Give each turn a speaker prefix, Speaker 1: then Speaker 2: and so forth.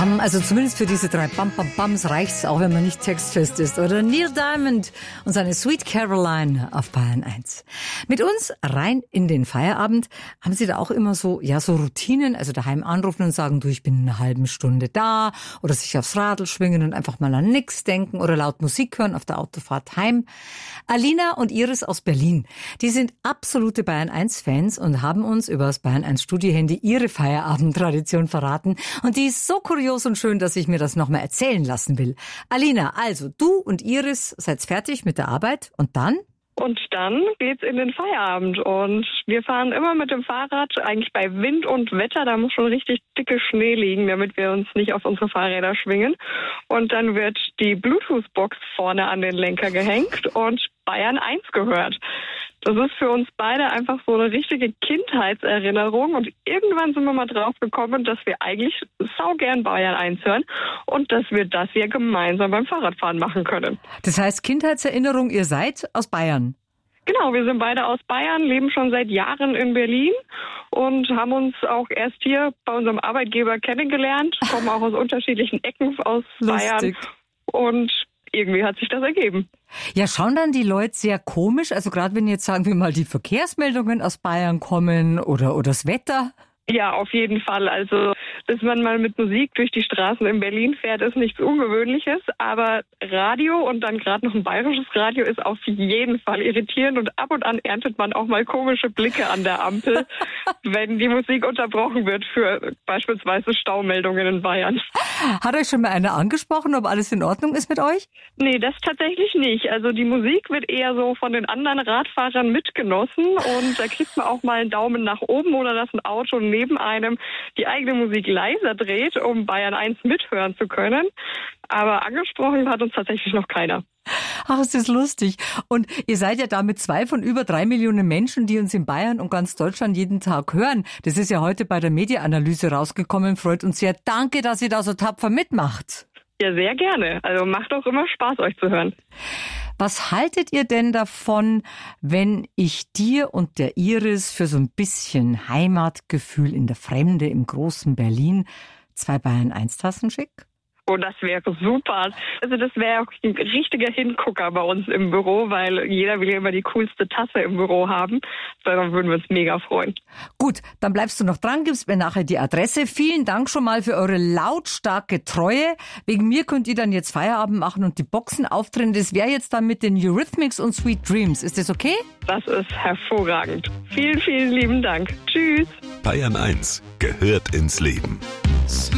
Speaker 1: Also zumindest für diese 3 Bam-Bam-Bams reicht's, auch wenn man nicht textfest ist. Oder Neil Diamond und seine Sweet Caroline auf Bayern 1. Mit uns rein in den Feierabend. Haben Sie da auch immer so Routinen, also daheim anrufen und sagen, du, ich bin in einer halben Stunde da, oder sich aufs Radl schwingen und einfach mal an nix denken oder laut Musik hören auf der Autofahrt heim. Alina und Iris aus Berlin, die sind absolute Bayern 1 Fans und haben uns über das Bayern 1 Studiohandy ihre Feierabendtradition verraten. Und die ist so kurios und schön, dass ich mir das nochmal erzählen lassen will. Alina, also du und Iris seid fertig mit der Arbeit und dann?
Speaker 2: Und dann geht's in den Feierabend und wir fahren immer mit dem Fahrrad, eigentlich bei Wind und Wetter, da muss schon richtig dicke Schnee liegen, damit wir uns nicht auf unsere Fahrräder schwingen. Und dann wird die Bluetooth-Box vorne an den Lenker gehängt und Bayern 1 gehört. Das ist für uns beide einfach so eine richtige Kindheitserinnerung und irgendwann sind wir mal drauf gekommen, dass wir eigentlich saugern Bayern 1 hören und dass wir das hier gemeinsam beim Fahrradfahren machen können.
Speaker 1: Das heißt Kindheitserinnerung, ihr seid aus Bayern?
Speaker 2: Genau, wir sind beide aus Bayern, leben schon seit Jahren in Berlin und haben uns auch erst hier bei unserem Arbeitgeber kennengelernt, kommen auch aus unterschiedlichen Ecken aus Bayern und irgendwie hat sich das ergeben.
Speaker 1: Ja, schauen dann die Leute sehr komisch, also gerade wenn jetzt, sagen wir mal, die Verkehrsmeldungen aus Bayern kommen oder das Wetter?
Speaker 2: Ja, auf jeden Fall. Also, dass man mal mit Musik durch die Straßen in Berlin fährt, ist nichts Ungewöhnliches. Aber Radio und dann gerade noch ein bayerisches Radio ist auf jeden Fall irritierend. Und ab und an erntet man auch mal komische Blicke an der Ampel, wenn die Musik unterbrochen wird für beispielsweise Staumeldungen in Bayern.
Speaker 1: Hat euch schon mal einer angesprochen, ob alles in Ordnung ist mit euch?
Speaker 2: Nee, das tatsächlich nicht. Also die Musik wird eher so von den anderen Radfahrern mitgenossen. Und da kriegt man auch mal einen Daumen nach oben oder dass ein Auto neben einem die eigene Musik leiser dreht, um Bayern 1 mithören zu können. Aber angesprochen hat uns tatsächlich noch keiner.
Speaker 1: Ach, ist das lustig. Und ihr seid ja damit 2 von über 3 Millionen Menschen, die uns in Bayern und ganz Deutschland jeden Tag hören. Das ist ja heute bei der Mediaanalyse rausgekommen. Freut uns sehr. Danke, dass ihr da so tapfer mitmacht.
Speaker 2: Ja, sehr gerne. Also macht auch immer Spaß, euch zu hören.
Speaker 1: Was haltet ihr denn davon, wenn ich dir und der Iris für so ein bisschen Heimatgefühl in der Fremde im großen Berlin 2 Bayern 1 Tassen schicke?
Speaker 2: Oh, das wäre super. Also das wäre auch ein richtiger Hingucker bei uns im Büro, weil jeder will ja immer die coolste Tasse im Büro haben. Darum würden wir uns mega freuen.
Speaker 1: Gut, dann bleibst du noch dran, gibst mir nachher die Adresse. Vielen Dank schon mal für eure lautstarke Treue. Wegen mir könnt ihr dann jetzt Feierabend machen und die Boxen auftrennen. Das wäre jetzt dann mit den Eurythmics und Sweet Dreams. Ist das okay?
Speaker 2: Das ist hervorragend. Vielen, vielen lieben Dank. Tschüss.
Speaker 3: Bayern 1 gehört ins Leben.